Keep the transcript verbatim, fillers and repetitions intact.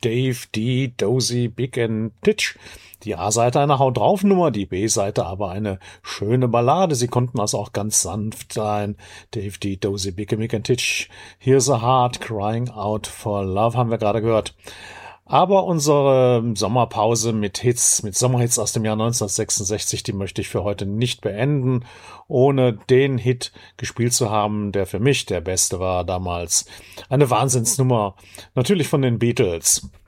Dave D. Dozy Big and Titch. Die A-Seite eine Haut drauf Nummer, die B-Seite aber eine schöne Ballade. Sie konnten also auch ganz sanft sein. Dave D. Dozy Big and Titch. Here's a Heart Crying Out for Love haben wir gerade gehört. Aber unsere Sommerpause mit Hits, mit Sommerhits aus dem Jahr neunzehnhundertsechsundsechzig, die möchte ich für heute nicht beenden, ohne den Hit gespielt zu haben, der für mich der beste war damals. Eine Wahnsinnsnummer, natürlich von den Beatles.